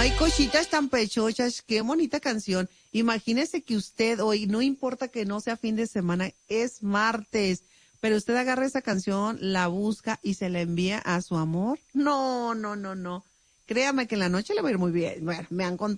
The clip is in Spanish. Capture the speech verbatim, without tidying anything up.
Ay, cositas tan pechochas, qué bonita canción. Imagínese que usted hoy, no importa que no sea fin de semana, es martes, pero usted agarra esa canción, la busca y se la envía a su amor. No, no, no, no. Créame que en la noche le va a ir muy bien. Bueno, me han contado.